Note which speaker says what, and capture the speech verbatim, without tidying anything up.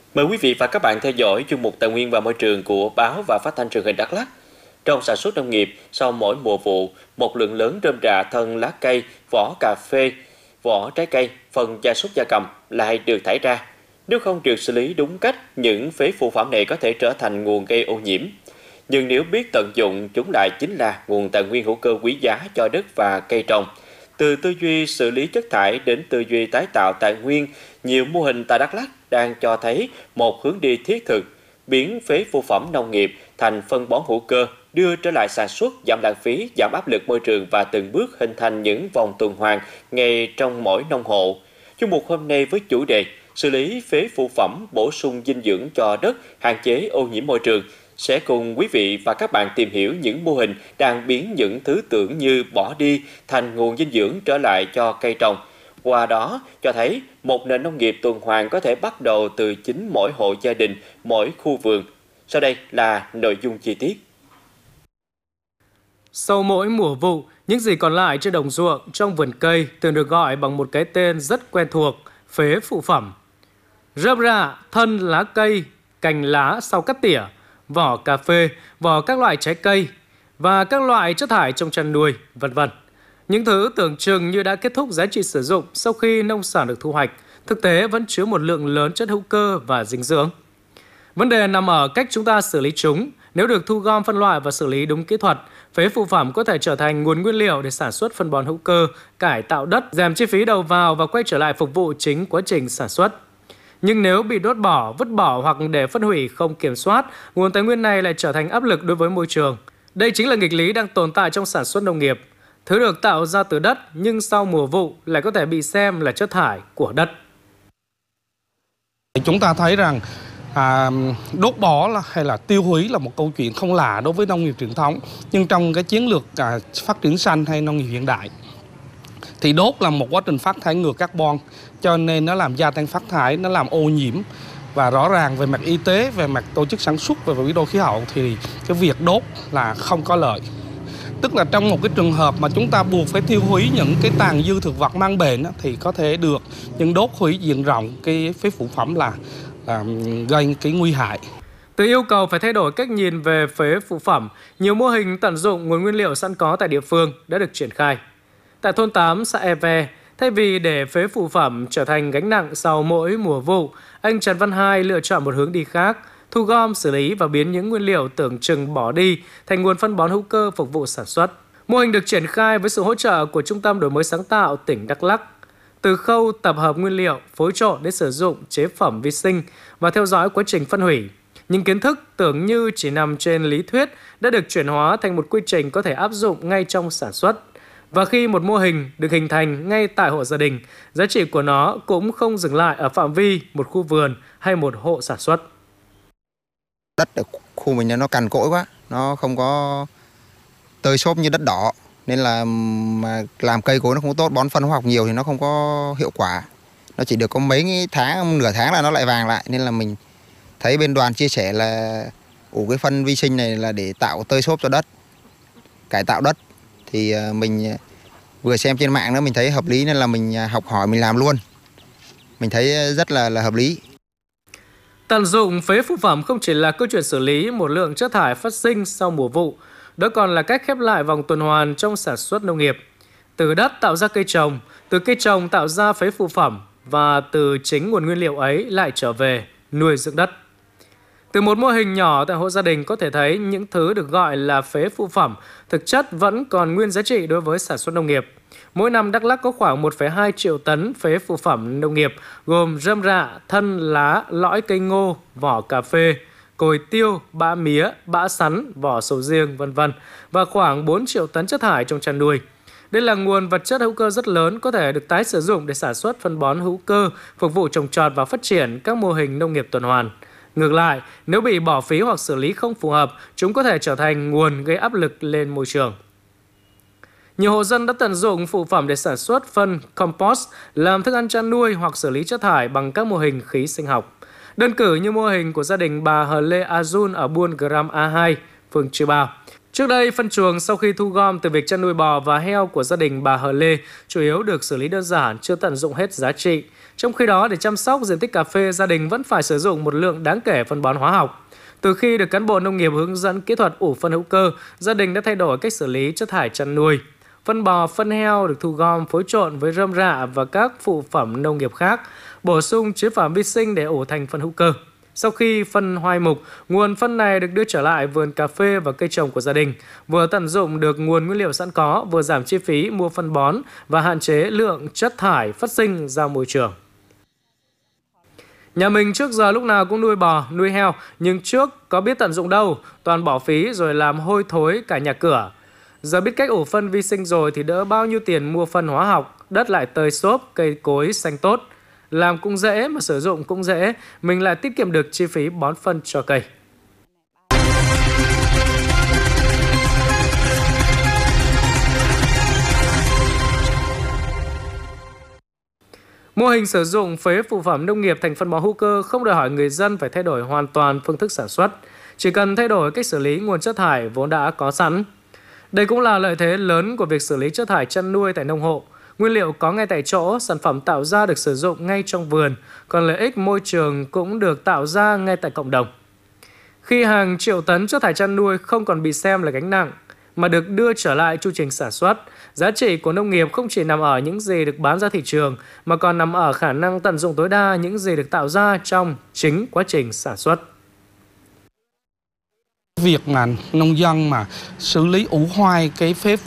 Speaker 1: Mời quý vị và các bạn theo dõi chuyên mục Tài nguyên và Môi trường của báo và Phát thanh Truyền hình Đắk Lắk. Trong sản xuất nông nghiệp, sau mỗi mùa vụ, một lượng lớn rơm rạ thân lá cây, vỏ cà phê, vỏ trái cây, phần gia súc gia cầm lại được thải ra. Nếu không được xử lý đúng cách, những phế phụ phẩm này có thể trở thành nguồn gây ô nhiễm. Nhưng nếu biết tận dụng, chúng lại chính là nguồn tài nguyên hữu cơ quý giá cho đất và cây trồng. Từ tư duy xử lý chất thải đến tư duy tái tạo tài nguyên, nhiều mô hình tại Đắk Lắk đang cho thấy một hướng đi thiết thực, biến phế phụ phẩm nông nghiệp thành phân bón hữu cơ, đưa trở lại sản xuất, giảm lãng phí, giảm áp lực môi trường và từng bước hình thành những vòng tuần hoàn ngay trong mỗi nông hộ. Chuyên mục hôm nay với chủ đề xử lý phế phụ phẩm, bổ sung dinh dưỡng cho đất, hạn chế ô nhiễm môi trường, sẽ cùng quý vị và các bạn tìm hiểu những mô hình đang biến những thứ tưởng như bỏ đi thành nguồn dinh dưỡng trở lại cho cây trồng. Qua đó cho thấy một nền nông nghiệp tuần hoàn có thể bắt đầu từ chính mỗi hộ gia đình, mỗi khu vườn. Sau đây là nội dung chi tiết.
Speaker 2: Sau mỗi mùa vụ, những gì còn lại trên đồng ruộng, trong vườn cây thường được gọi bằng một cái tên rất quen thuộc, phế phụ phẩm. Rơm rạ, thân lá cây, cành lá sau cắt tỉa, vỏ cà phê, vỏ các loại trái cây và các loại chất thải trong chăn nuôi, vân vân. Những thứ tưởng chừng như đã kết thúc giá trị sử dụng sau khi nông sản được thu hoạch, thực tế vẫn chứa một lượng lớn chất hữu cơ và dinh dưỡng. Vấn đề nằm ở cách chúng ta xử lý chúng. Nếu được thu gom, phân loại và xử lý đúng kỹ thuật, phế phụ phẩm có thể trở thành nguồn nguyên liệu để sản xuất phân bón hữu cơ, cải tạo đất, giảm chi phí đầu vào và quay trở lại phục vụ chính quá trình sản xuất. Nhưng nếu bị đốt bỏ, vứt bỏ hoặc để phân hủy không kiểm soát, nguồn tài nguyên này lại trở thành áp lực đối với môi trường. Đây chính là nghịch lý đang tồn tại trong sản xuất nông nghiệp. Thứ được tạo ra từ đất nhưng sau mùa vụ lại có thể bị xem là chất thải của đất.
Speaker 3: Chúng ta thấy rằng à, đốt bỏ là, hay là tiêu hủy là một câu chuyện không lạ đối với nông nghiệp truyền thống. Nhưng trong cái chiến lược à, phát triển xanh hay nông nghiệp hiện đại thì đốt là một quá trình phát thải ngược carbon, cho nên nó làm gia tăng phát thải, nó làm ô nhiễm. Và rõ ràng về mặt y tế, về mặt tổ chức sản xuất và về biến đổi khí hậu thì cái việc đốt là không có lợi. Tức là trong một cái trường hợp mà chúng ta buộc phải tiêu hủy những cái tàn dư thực vật mang bền thì có thể được, nhưng đốt hủy diện rộng cái phế phụ phẩm là, là gây cái nguy hại.
Speaker 2: Từ yêu cầu phải thay đổi cách nhìn về phế phụ phẩm, nhiều mô hình tận dụng nguồn nguyên liệu sẵn có tại địa phương đã được triển khai. Tại thôn tám, xã E Ve, thay vì để phế phụ phẩm trở thành gánh nặng sau mỗi mùa vụ, anh Trần Văn Hai lựa chọn một hướng đi khác, thu gom, xử lý và biến những nguyên liệu tưởng chừng bỏ đi thành nguồn phân bón hữu cơ phục vụ sản xuất. Mô hình được triển khai với sự hỗ trợ của Trung tâm Đổi mới sáng tạo tỉnh Đắk Lắk. Từ khâu tập hợp nguyên liệu, phối trộn đến sử dụng chế phẩm vi sinh và theo dõi quá trình phân hủy, những kiến thức tưởng như chỉ nằm trên lý thuyết đã được chuyển hóa thành một quy trình có thể áp dụng ngay trong sản xuất. Và khi một mô hình được hình thành ngay tại hộ gia đình, giá trị của nó cũng không dừng lại ở phạm vi một khu vườn hay một hộ sản xuất.
Speaker 4: Đất ở khu mình nó cằn cỗi quá, nó không có tơi xốp như đất đỏ, nên là mà làm cây cối nó không tốt, bón phân hóa học nhiều thì nó không có hiệu quả. Nó chỉ được có mấy tháng, nửa tháng là nó lại vàng lại, nên là mình thấy bên đoàn chia sẻ là ủ cái phân vi sinh này là để tạo tơi xốp cho đất, cải tạo đất. Thì mình vừa xem trên mạng nữa mình thấy hợp lý nên là mình học hỏi mình làm luôn. Mình thấy rất là, là hợp lý.
Speaker 2: Tận dụng phế phụ phẩm không chỉ là câu chuyện xử lý một lượng chất thải phát sinh sau mùa vụ, đó còn là cách khép lại vòng tuần hoàn trong sản xuất nông nghiệp. Từ đất tạo ra cây trồng, từ cây trồng tạo ra phế phụ phẩm và từ chính nguồn nguyên liệu ấy lại trở về nuôi dưỡng đất. Từ một mô hình nhỏ tại hộ gia đình có thể thấy những thứ được gọi là phế phụ phẩm thực chất vẫn còn nguyên giá trị đối với sản xuất nông nghiệp. Mỗi năm Đắk Lắk có khoảng một phẩy hai triệu tấn phế phụ phẩm nông nghiệp gồm rơm rạ, thân lá, lõi cây ngô, vỏ cà phê, cồi tiêu, bã mía, bã sắn, vỏ sầu riêng, vân vân và khoảng bốn triệu tấn chất thải trong chăn nuôi. Đây là nguồn vật chất hữu cơ rất lớn có thể được tái sử dụng để sản xuất phân bón hữu cơ, phục vụ trồng trọt và phát triển các mô hình nông nghiệp tuần hoàn. Ngược lại, nếu bị bỏ phí hoặc xử lý không phù hợp, chúng có thể trở thành nguồn gây áp lực lên môi trường. Nhiều hộ dân đã tận dụng phụ phẩm để sản xuất phân compost, làm thức ăn chăn nuôi hoặc xử lý chất thải bằng các mô hình khí sinh học. Đơn cử như mô hình của gia đình bà Hờ Lê A Dun ở buôn Gram A hai, phường Chư Bao. Trước đây, phân chuồng sau khi thu gom từ việc chăn nuôi bò và heo của gia đình bà Hờ Lê chủ yếu được xử lý đơn giản, chưa tận dụng hết giá trị. Trong khi đó, để chăm sóc diện tích cà phê, gia đình vẫn phải sử dụng một lượng đáng kể phân bón hóa học. Từ khi được cán bộ nông nghiệp hướng dẫn kỹ thuật ủ phân hữu cơ, gia đình đã thay đổi cách xử lý chất thải chăn nuôi. Phân bò, phân heo được thu gom phối trộn với rơm rạ và các phụ phẩm nông nghiệp khác, bổ sung chế phẩm vi sinh để ủ thành phân hữu cơ. Sau khi phân hoai mục, nguồn phân này được đưa trở lại vườn cà phê và cây trồng của gia đình, vừa tận dụng được nguồn nguyên liệu sẵn có, vừa giảm chi phí mua phân bón và hạn chế lượng chất thải phát sinh ra môi trường. Nhà mình trước giờ lúc nào cũng nuôi bò, nuôi heo, nhưng trước có biết tận dụng đâu, toàn bỏ phí rồi làm hôi thối cả nhà cửa. Giờ biết cách ủ phân vi sinh rồi thì đỡ bao nhiêu tiền mua phân hóa học, đất lại tơi xốp, cây cối xanh tốt. Làm cũng dễ mà sử dụng cũng dễ, mình lại tiết kiệm được chi phí bón phân cho cây. Mô hình sử dụng phế phụ phẩm nông nghiệp thành phân bón hữu cơ không đòi hỏi người dân phải thay đổi hoàn toàn phương thức sản xuất, chỉ cần thay đổi cách xử lý nguồn chất thải vốn đã có sẵn. Đây cũng là lợi thế lớn của việc xử lý chất thải chăn nuôi tại nông hộ. Nguyên liệu có ngay tại chỗ, sản phẩm tạo ra được sử dụng ngay trong vườn, còn lợi ích môi trường cũng được tạo ra ngay tại cộng đồng. Khi hàng triệu tấn chất thải chăn nuôi không còn bị xem là gánh nặng, mà được đưa trở lại chu trình sản xuất, giá trị của nông nghiệp không chỉ nằm ở những gì được bán ra thị trường, mà còn nằm ở khả năng tận dụng tối đa những gì được tạo ra trong chính quá trình sản xuất.
Speaker 3: Việc mà nông dân mà xử lý ủ hoai cái phế